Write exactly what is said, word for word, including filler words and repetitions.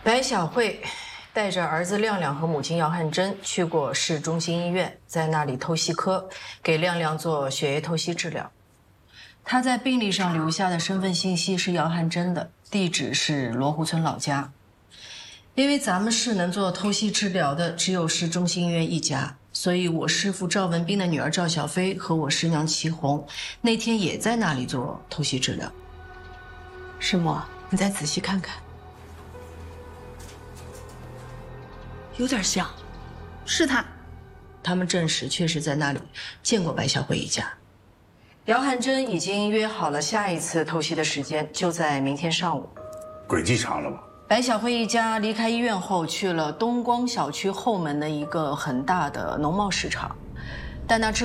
白小慧带着儿子亮亮和母亲姚汉珍去过市中心医院，在那里透析科给亮亮做血液透析治疗。他在病历上留下的身份信息是姚汉珍的，地址是罗湖村老家。因为咱们市能做透析治疗的只有市中心医院一家，所以我师父赵文斌的女儿赵小飞和我师娘齐红那天也在那里做透析治疗。 师母，你再仔细看看。 有点像， 是他。 他们证实确实在那里见过白小慧一家。姚汉珍已经约好了下一次透析的时间，就在明天上午。 轨迹长了吗？ 白小慧一家离开医院后，去了东光小区后门的一个很大的农贸市场，但那之